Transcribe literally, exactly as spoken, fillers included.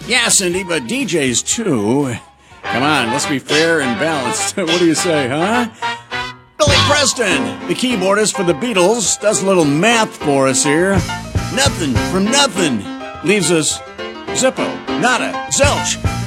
Yeah, Cindy, but D Js too. Come on, let's be fair and balanced. What do you say, huh? Billy Preston, the keyboardist for the Beatles, does a little math for us here. Nothing from nothing leaves us zippo, nada, zilch.